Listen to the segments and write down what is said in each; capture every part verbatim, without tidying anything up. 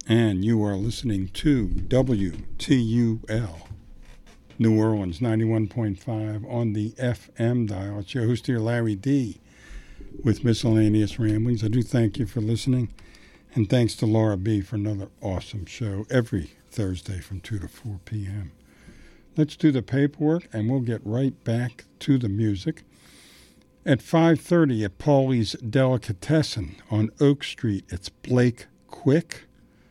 And you are listening to W T U L, New Orleans, ninety-one point five on the F M dial. It's your host here, Larry D., with Miscellaneous Ramblings. I do thank you for listening, and thanks to Laura B. for another awesome show every Thursday from two to four p.m. Let's do the paperwork, and we'll get right back to the music. At five thirty at Paulie's Delicatessen on Oak Street, it's Blake Quick.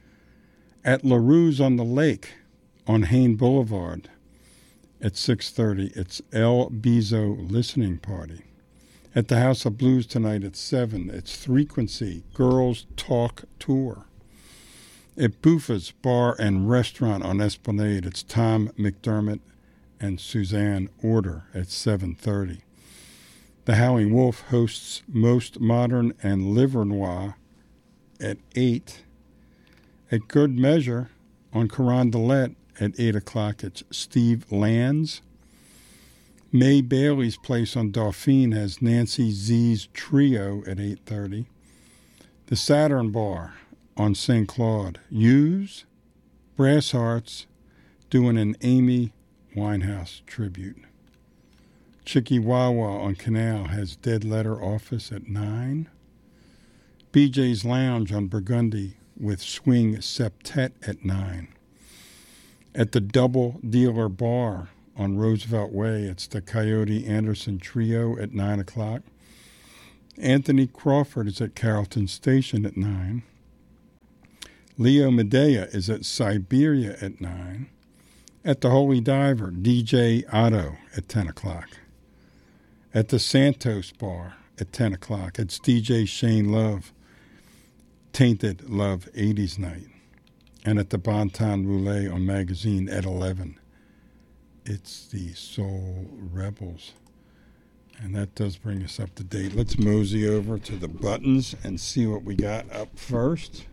At LaRue's on the Lake on Hain Boulevard, at six thirty, it's El Bizo Listening Party. At the House of Blues tonight at seven, it's Frequency Girls Talk Tour. At Buffa's Bar and Restaurant on Esplanade, it's Tom McDermott and Suzanne Order at seven thirty. The Howling Wolf hosts Most Modern and Livernois at eight. At Good Measure on Carondelet at eight o'clock, it's Steve Lands. May Bailey's Place on Dauphine has Nancy Z's Trio at eight thirty. The Saturn Bar on Saint Claude, Hughes, Brass Hearts, doing an Amy Winehouse tribute. Chickie-Wawa on Canal has Dead Letter Office at nine. B J's Lounge on Burgundy with Swing Septet at nine. At the Double Dealer Bar on Roosevelt Way, it's the Coyote Anderson Trio at nine o'clock. Anthony Crawford is at Carrollton Station at nine. Leo Medea is at Siberia at nine. At the Holy Diver, D J Otto at ten o'clock. At the Santos Bar at ten o'clock, it's D J Shane Love, Tainted Love eighties Night. And at the Bonton Roulette on Magazine at eleven, it's the Soul Rebels. And that does bring us up to date. Let's mosey over to the buttons and see what we got up first.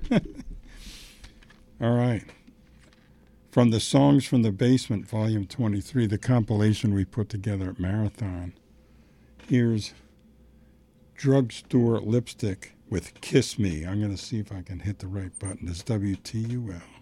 All right. From the Songs from the Basement, Volume twenty-three, the compilation we put together at Marathon, here's Drugstore Lipstick with Kiss Me. I'm going to see if I can hit the right button. It's W T U L.